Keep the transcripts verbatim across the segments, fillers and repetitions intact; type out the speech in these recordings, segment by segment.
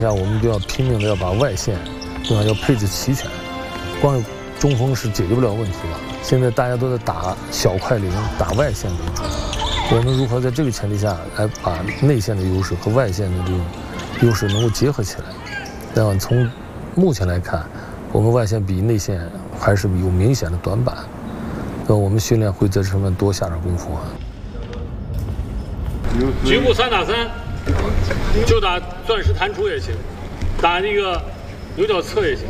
下我们就要拼命的要把外线，对吧？要配置齐全，光有中锋是解决不了问题的。现在大家都在打小快灵，打外线为主。我们如何在这个前提下来把内线的优势和外线的这种优势能够结合起来？这样从目前来看，我们外线比内线还是有明显的短板。那我们训练会在这上面多下点功夫啊。 局部三打三。就打钻石弹出也行，打那个牛角侧也行。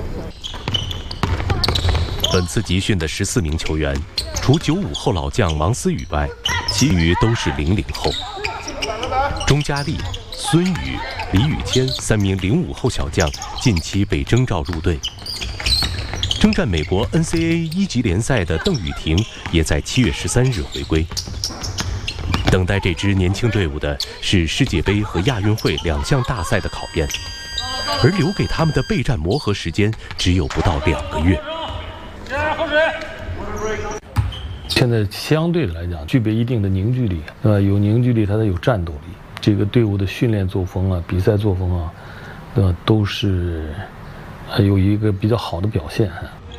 本次集训的十四名球员，除九五后老将王思雨外，其余都是零零后。钟嘉丽、孙宇、李宇谦三名零五后小将近期被征召入队。征战美国 N C A A 一级联赛的邓雨婷也在七月十三日回归。等待这支年轻队伍的是世界杯和亚运会两项大赛的考验，而留给他们的备战磨合时间只有不到两个月。 现在相对的来讲，具备一定的凝聚力，对吧？有凝聚力，它才有战斗力。这个队伍的训练作风啊，比赛作风啊，对吧？都是有一个比较好的表现。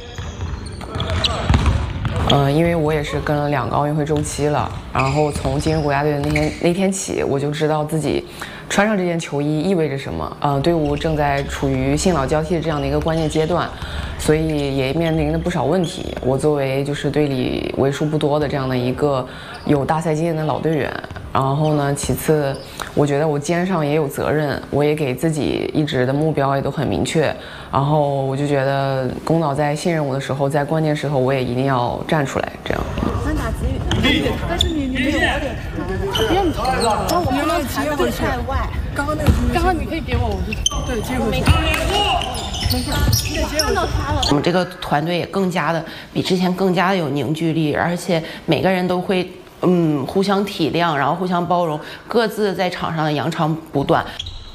嗯，因为我也是跟了两个奥运会周期了，然后从进入国家队的那天那天起，我就知道自己穿上这件球衣意味着什么。呃，队伍正在处于新老交替的这样的一个关键阶段，所以也面临着不少问题。我作为就是队里为数不多的这样的一个有大赛经验的老队员，然后呢，其次，我觉得我肩上也有责任，我也给自己一直的目标也都很明确。然后我就觉得龚导在信任我的时候，在关键时候我也一定要站出来，这样。 咱打子语的，但是你你没有我点，不用投了，那我不能弹的太外。刚刚那个，刚刚你可以给我，我就对接回去。没事，你得接看到他了。 我们这个团队也更加的比之前更加的有凝聚力，而且每个人都会嗯互相体谅，然后互相包容，各自在场上的扬长补短。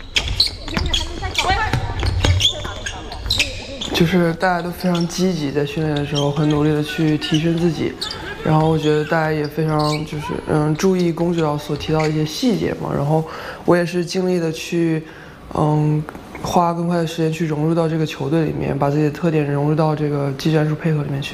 就是大家都非常积极，在训练的时候很努力的去提升自己，然后我觉得大家也非常就是嗯注意龚指导所提到的一些细节嘛，然后我也是尽力的去嗯花更快的时间去融入到这个球队里面，把自己的特点融入到这个技战术配合里面去。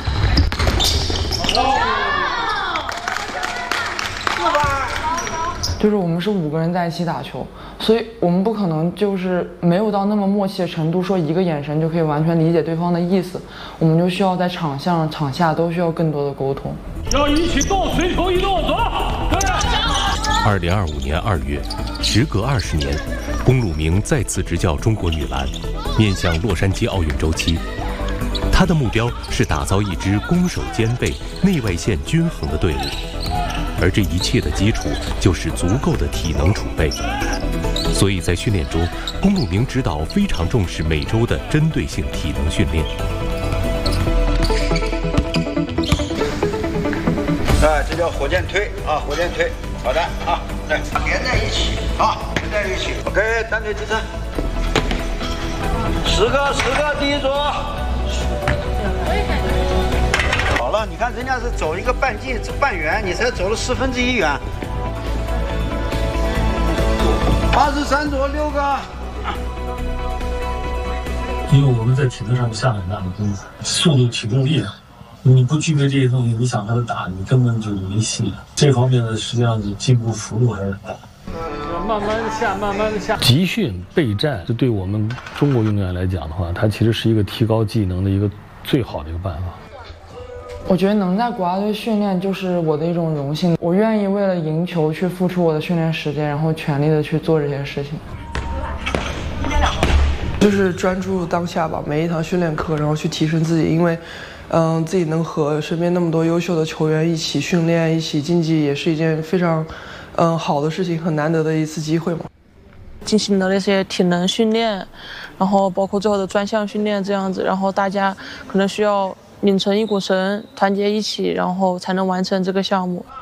就是我们是五个人在一起打球，所以我们不可能就是没有到那么默契的程度，说一个眼神就可以完全理解对方的意思，我们就需要在场上场下都需要更多的沟通。 要一起动，随球移动，走。 二零二五年二月，时隔二十年，龚鲁明再次执教中国女篮，面向洛杉矶奥运周期。他的目标是打造一支攻守兼备、内外线均衡的队伍。而这一切的基础就是足够的体能储备，所以在训练中，龚鲁明指导非常重视每周的针对性体能训练。 哎，这叫火箭推啊，火箭推，好的啊，对，连在一起啊，连在一起。OK， 单腿支撑，十个十个第一组。好了，你看人家是走一个半径半圆，你才走了四分之一圆。二十三组六个。 因为我们在体能上下很大的功夫，速度、体重、力量，你不具备这些东西，你想和他打，你根本就没戏。这方面呢，实际上你进步幅度还是很大。 慢慢下，慢慢下。 集训备战，这对我们中国运动员来讲的话，它其实是一个提高技能的一个最好的一个办法。 我觉得能在国家队训练就是我的一种荣幸，我愿意为了赢球去付出我的训练时间，然后全力的去做这些事情。就是专注当下吧，每一堂训练课，然后去提升自己，因为，嗯，自己能和身边那么多优秀的球员一起训练、一起竞技，也是一件非常，嗯，好的事情，很难得的一次机会嘛。 进行的那些体能训练，然后包括最后的专项训练这样子，然后大家可能需要拧成一股绳，团结一起，然后才能完成这个项目。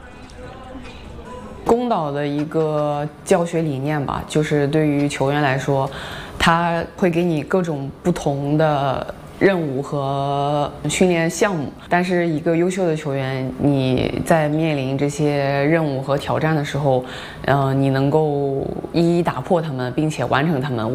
龚导的一个教学理念吧，就是对于球员来说，他会给你各种不同的任务和训练项目，但是一个优秀的球员，你在面临这些任务和挑战的时候，呃，你能够一一打破他们，并且完成他们。